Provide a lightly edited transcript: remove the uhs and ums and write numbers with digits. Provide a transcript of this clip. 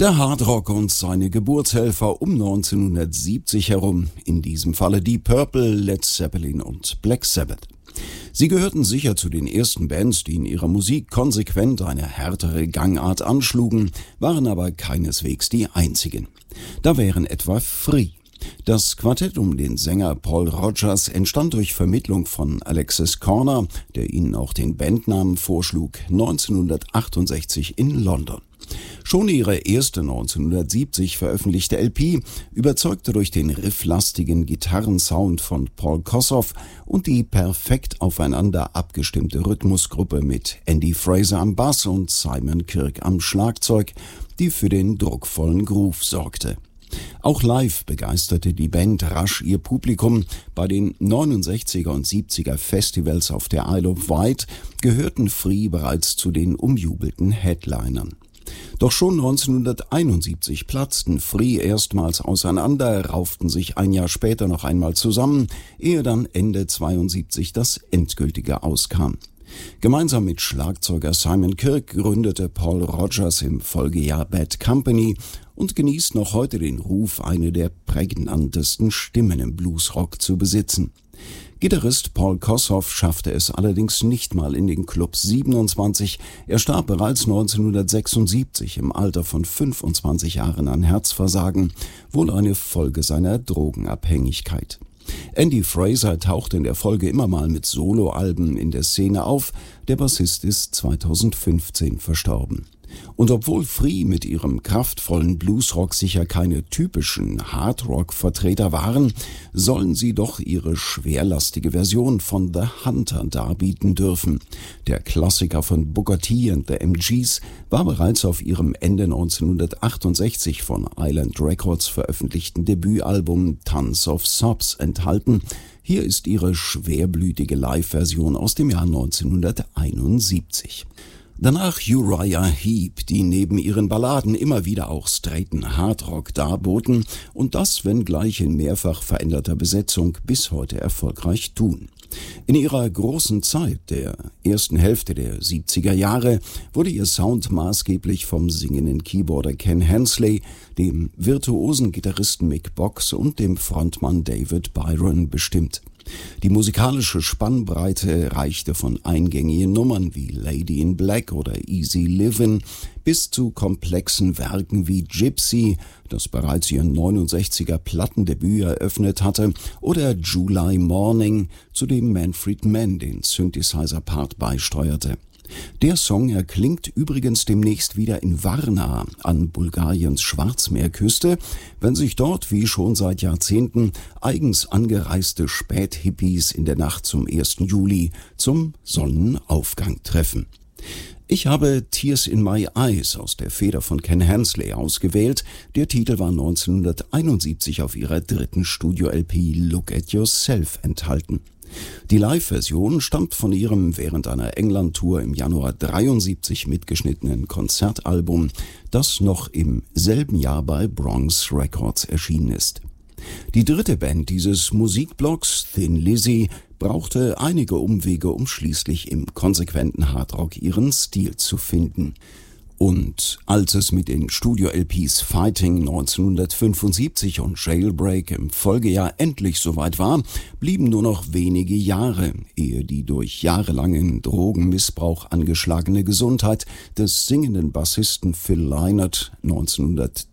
Der Hardrock und seine Geburtshelfer um 1970 herum, in diesem Falle Deep Purple, Led Zeppelin und Black Sabbath. Sie gehörten sicher zu den ersten Bands, die in ihrer Musik konsequent eine härtere Gangart anschlugen, waren aber keineswegs die einzigen. Da wären etwa Free. Das Quartett um den Sänger Paul Rodgers entstand durch Vermittlung von Alexis Korner, der ihnen auch den Bandnamen vorschlug, 1968 in London. Schon ihre erste 1970 veröffentlichte LP überzeugte durch den rifflastigen Gitarrensound von Paul Kossoff und die perfekt aufeinander abgestimmte Rhythmusgruppe mit Andy Fraser am Bass und Simon Kirke am Schlagzeug, die für den druckvollen Groove sorgte. Auch live begeisterte die Band rasch ihr Publikum. Bei den 69er und 70er Festivals auf der Isle of Wight gehörten Free bereits zu den umjubelten Headlinern. Doch schon 1971 platzten Free erstmals auseinander, rauften sich ein Jahr später noch einmal zusammen, ehe dann Ende 72 das endgültige auskam. Gemeinsam mit Schlagzeuger Simon Kirke gründete Paul Rodgers im Folgejahr Bad Company und genießt noch heute den Ruf, eine der prägnantesten Stimmen im Bluesrock zu besitzen. Gitarrist Paul Kossoff schaffte es allerdings nicht mal in den Club 27. Er starb bereits 1976 im Alter von 25 Jahren an Herzversagen, wohl eine Folge seiner Drogenabhängigkeit. Andy Fraser tauchte in der Folge immer mal mit Soloalben in der Szene auf, der Bassist ist 2015 verstorben. Und obwohl Free mit ihrem kraftvollen Bluesrock sicher keine typischen Hardrock-Vertreter waren, sollen sie doch ihre schwerlastige Version von The Hunter darbieten dürfen. Der Klassiker von Booker T and the MGs war bereits auf ihrem Ende 1968 von Island Records veröffentlichten Debütalbum Tons of Sobs enthalten. Hier ist ihre schwerblütige Live-Version aus dem Jahr 1971. Danach Uriah Heep, die neben ihren Balladen immer wieder auch straighten Hardrock darboten und das, wenngleich in mehrfach veränderter Besetzung, bis heute erfolgreich tun. In ihrer großen Zeit, der ersten Hälfte der 70er Jahre, wurde ihr Sound maßgeblich vom singenden Keyboarder Ken Hensley, dem virtuosen Gitarristen Mick Box und dem Frontmann David Byron bestimmt. Die musikalische Spannbreite reichte von eingängigen Nummern wie Lady in Black oder Easy Livin' bis zu komplexen Werken wie Gypsy, das bereits ihren 69er Plattendebüt eröffnet hatte, oder July Morning, zu dem Manfred Mann den Synthesizer-Part beisteuerte. Der Song erklingt übrigens demnächst wieder in Varna an Bulgariens Schwarzmeerküste, wenn sich dort, wie schon seit Jahrzehnten, eigens angereiste Späthippies in der Nacht zum 1. Juli zum Sonnenaufgang treffen. Ich habe Tears in My Eyes aus der Feder von Ken Hensley ausgewählt. Der Titel war 1971 auf ihrer dritten Studio-LP Look at Yourself enthalten. Die Live-Version stammt von ihrem während einer England-Tour im Januar 73 mitgeschnittenen Konzertalbum, das noch im selben Jahr bei Bronx Records erschienen ist. Die dritte Band dieses Musikblocks, Thin Lizzy, brauchte einige Umwege, um schließlich im konsequenten Hardrock ihren Stil zu finden. Und als es mit den Studio-LPs Fighting 1975 und Jailbreak im Folgejahr endlich soweit war, blieben nur noch wenige Jahre, ehe die durch jahrelangen Drogenmissbrauch angeschlagene Gesundheit des singenden Bassisten Phil Lynott 1983